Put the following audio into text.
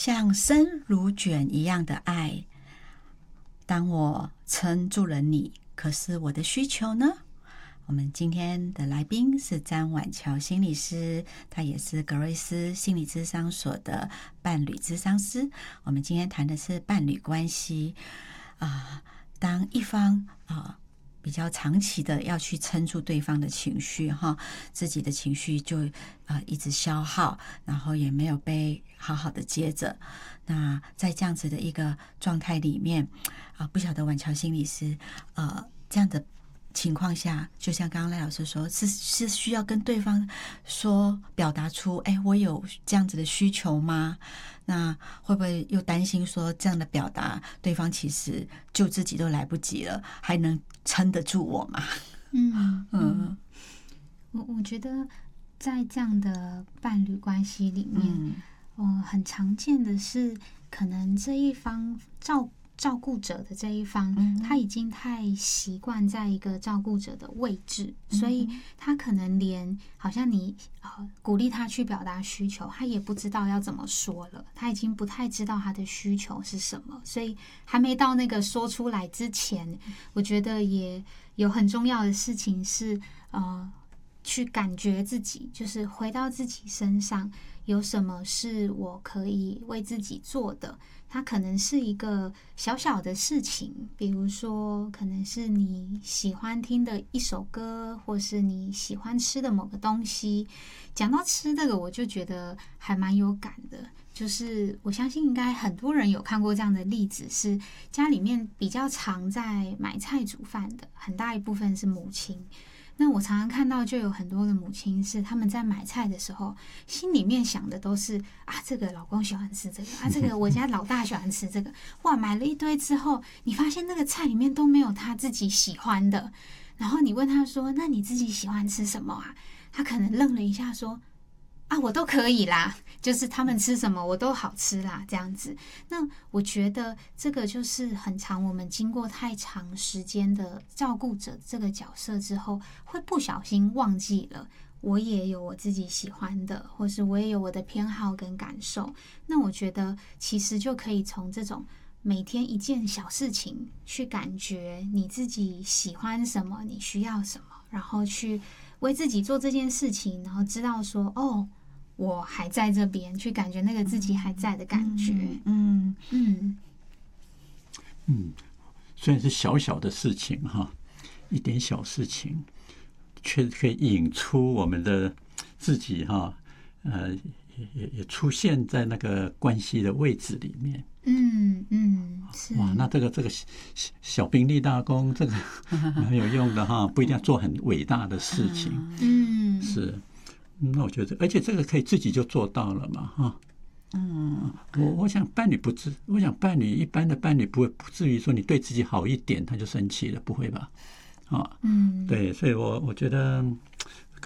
像生如卷一样的爱。当我撑住了你，可是我的需求呢？我们今天的来宾是詹婉乔心理师，他也是格瑞斯心理咨商所的伴侣咨商师。我们今天谈的是伴侣关系当一方比较长期的要去撑住对方的情绪自己的情绪就一直消耗，然后也没有被好好的接着。那在这样子的一个状态里面不晓得婉乔心理师这样的情况下，就像刚刚赖老师说，是需要跟对方说，表达出我有这样子的需求吗？那会不会又担心说这样的表达对方其实救自己都来不及了，还能撑得住我吗？ 我觉得在这样的伴侣关系里面很常见的是，可能这一方照顾者的这一方他已经太习惯在一个照顾者的位置，所以他可能连好像你鼓励他去表达需求，他也不知道要怎么说了，他已经不太知道他的需求是什么，所以还没到那个说出来之前，我觉得也有很重要的事情是去感觉自己，就是回到自己身上，有什么是我可以为自己做的。它可能是一个小小的事情，比如说可能是你喜欢听的一首歌，或是你喜欢吃的某个东西。讲到吃这个，我就觉得还蛮有感的，就是我相信应该很多人有看过这样的例子，是家里面比较常在买菜煮饭的，很大一部分是母亲。那我常常看到就有很多的母亲是他们在买菜的时候心里面想的都是这个老公喜欢吃这个这个我家老大喜欢吃这个，哇，买了一堆之后你发现那个菜里面都没有他自己喜欢的，然后你问他说那你自己喜欢吃什么他可能愣了一下说我都可以啦，就是他们吃什么我都好吃啦，这样子。那我觉得这个就是很常我们经过太长时间的照顾者这个角色之后，会不小心忘记了我也有我自己喜欢的，或是我也有我的偏好跟感受。那我觉得其实就可以从这种每天一件小事情去感觉你自己喜欢什么，你需要什么，然后去为自己做这件事情，然后知道说我还在这边，去感觉那个自己还在的感觉。 虽然是小小的事情一点小事情，却可以引出我们的自己也出现在那个关系的位置里面。哇，那这个小兵立大功，这个很有用的不一定要做很伟大的事情。是。那我觉得，而且这个可以自己就做到了嘛我想伴侣一般的伴侣不至于说你对自己好一点他就生气了，不会吧？对，所以我觉得